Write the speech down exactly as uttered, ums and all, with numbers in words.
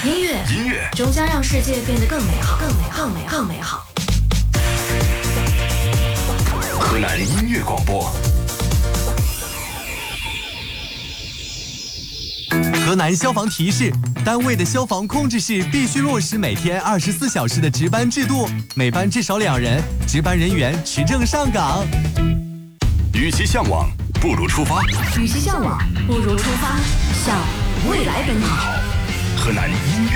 音乐， 音乐终将让世界变得更美好，更美好，更美好，更美好。 河南音乐广播。 河南消防提示：单位的消防控制室必须落实每天二十四小时的值班制度，每班至少两人，值班人员持证上岗。 与其向往，不如出发。 与其向往，不如出发，向未来奔跑。 河南音乐。